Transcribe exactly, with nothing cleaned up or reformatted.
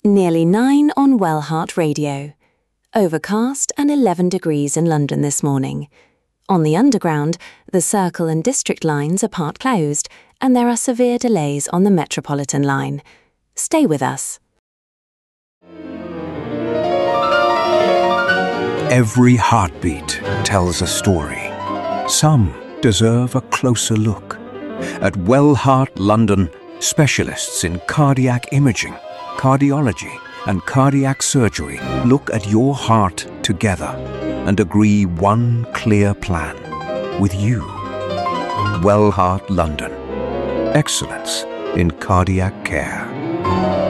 Nearly nine on Wellheart Radio. Overcast and eleven degrees in London this morning. On the Underground, the Circle and District lines are part closed, and there are severe delays on the Metropolitan line. Stay with us. Every heartbeat tells a story. Some deserve a closer look. At Wellheart London, specialists in cardiac imaging, cardiology and cardiac surgery look at your heart together and agree one clear plan with you. Wellheart London. Excellence in cardiac care.